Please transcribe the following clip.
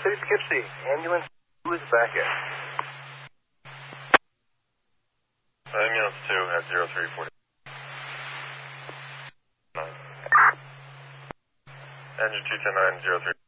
City Poughkeepsie. Ambulance, who is back at? Ambulance 2 at 0340. Engine 210-903.